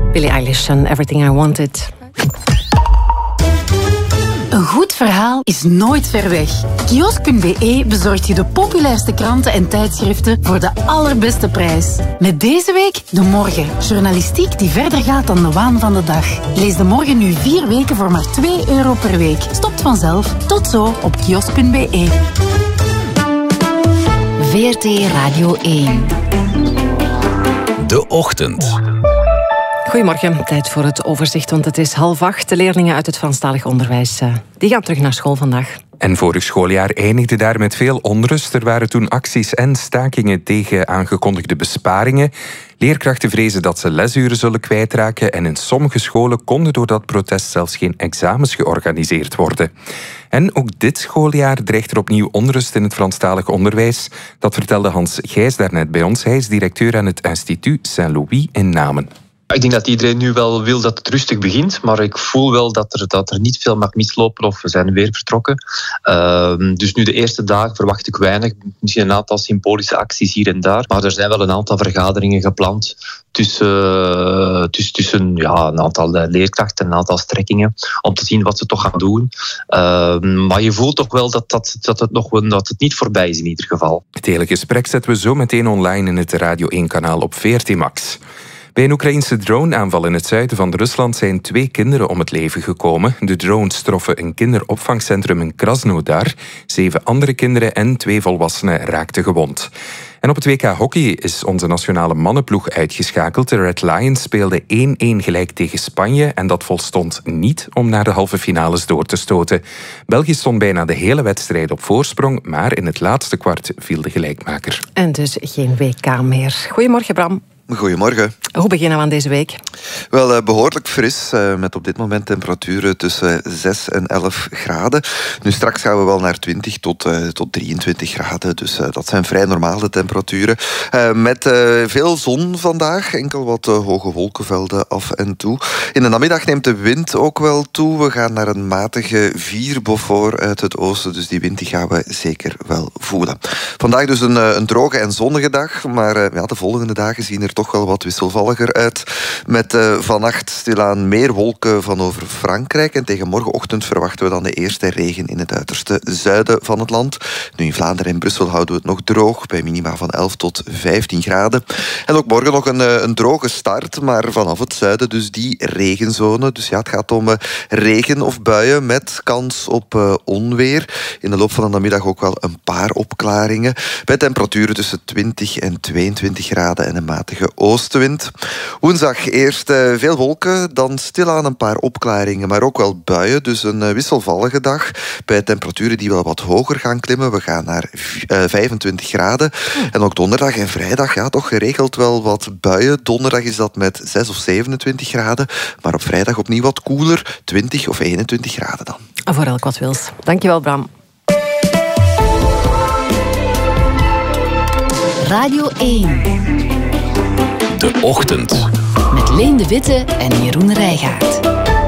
Billie Eilish en Everything I Wanted. Een goed verhaal is nooit ver weg. Kiosk.be bezorgt je de populairste kranten en tijdschriften voor de allerbeste prijs. Met deze week De Morgen. Journalistiek die verder gaat dan de waan van de dag. Lees De Morgen nu 4 weken voor maar €2 per week. Stopt vanzelf. Tot zo op kiosk.be. VRT Radio 1. De Ochtend. Goedemorgen, tijd voor het overzicht, want het is 7:30. De leerlingen uit het Franstalig onderwijs die gaan terug naar school vandaag. En vorig schooljaar eindigde daar met veel onrust. Er waren toen acties en stakingen tegen aangekondigde besparingen. Leerkrachten vrezen dat ze lesuren zullen kwijtraken en in sommige scholen konden door dat protest zelfs geen examens georganiseerd worden. En ook dit schooljaar dreigt er opnieuw onrust in het Franstalig onderwijs. Dat vertelde Hans Gijs daarnet bij ons. Hij is directeur aan het Instituut Saint-Louis in Namen. Ik denk dat iedereen nu wel wil dat het rustig begint, maar ik voel wel dat er niet veel mag mislopen of we zijn weer vertrokken. Dus nu de eerste dagen verwacht ik weinig. Misschien een aantal symbolische acties hier en daar. Maar er zijn wel een aantal vergaderingen gepland tussen een aantal leerkrachten en een aantal strekkingen om te zien wat ze toch gaan doen. Maar je voelt toch wel dat het niet voorbij is in ieder geval. Het hele gesprek zetten we zo meteen online in het Radio 1-kanaal op VRT Max. Bij een Oekraïnse droneaanval in het zuiden van Rusland zijn 2 kinderen om het leven gekomen. De drones troffen een kinderopvangcentrum in Krasnodar. 7 andere kinderen en 2 volwassenen raakten gewond. En op het WK Hockey is onze nationale mannenploeg uitgeschakeld. De Red Lions speelden 1-1 gelijk tegen Spanje en dat volstond niet om naar de halve finales door te stoten. België stond bijna de hele wedstrijd op voorsprong, maar in het laatste kwart viel de gelijkmaker. En dus geen WK meer. Goedemorgen, Bram. Goedemorgen. Hoe beginnen we aan deze week? Wel, behoorlijk fris, met op dit moment temperaturen tussen 6 en 11 graden. Nu straks gaan we wel naar 20 tot 23 graden, dus dat zijn vrij normale temperaturen. Met veel zon vandaag, enkel wat hoge wolkenvelden af en toe. In de namiddag neemt de wind ook wel toe. We gaan naar een matige 4 Beaufort uit het oosten, dus die wind die gaan we zeker wel voelen. Vandaag dus een droge en zonnige dag, maar de volgende dagen zien er toch wel wat wisselvalliger uit. Met vannacht stilaan meer wolken van over Frankrijk. En tegen morgenochtend verwachten we dan de eerste regen in het uiterste zuiden van het land. Nu in Vlaanderen en Brussel houden we het nog droog, bij minima van 11 tot 15 graden. En ook morgen nog een droge start, maar vanaf het zuiden dus die regenzone. Dus ja, het gaat om regen of buien met kans op onweer. In de loop van de namiddag ook wel een paar opklaringen. Bij temperaturen tussen 20 en 22 graden en een matige oostenwind. Woensdag eerst veel wolken, dan stilaan een paar opklaringen, maar ook wel buien. Dus een wisselvallige dag bij temperaturen die wel wat hoger gaan klimmen. We gaan naar 25 graden. En ook donderdag en vrijdag, ja, toch geregeld wel wat buien. Donderdag is dat met 6 of 27 graden, maar op vrijdag opnieuw wat koeler, 20 of 21 graden dan. Voor elk wat wils. Dankjewel, Bram. Radio 1. De Ochtend. Met Leen de Witte en Jeroen Rijgaard.